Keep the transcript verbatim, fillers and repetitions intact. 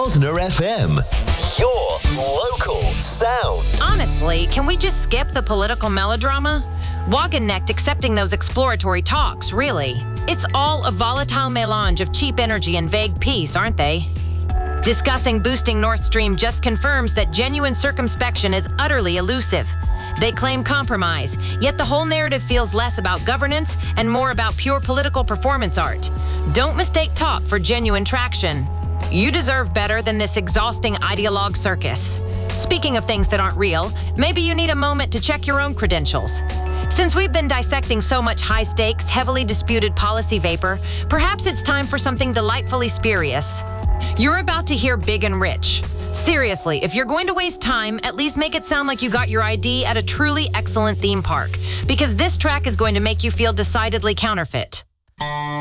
Rosner F M, your local sound. Honestly, can we just skip the political melodrama? Wagenknecht accepting those exploratory talks, really. It's all a volatile melange of cheap energy and vague peace, aren't they? Discussing boosting Nord Stream just confirms that genuine circumspection is utterly elusive. They claim compromise, yet the whole narrative feels less about governance and more about pure political performance art. Don't mistake talk for genuine traction. You deserve better than this exhausting ideologue circus. Speaking of things that aren't real, maybe you need a moment to check your own credentials. Since we've been dissecting so much high-stakes, heavily disputed policy vapor, perhaps it's time for something delightfully spurious. You're about to hear Big and Rich. Seriously, if you're going to waste time, at least make it sound like you got your I D at a truly excellent theme park, because this track is going to make you feel decidedly counterfeit.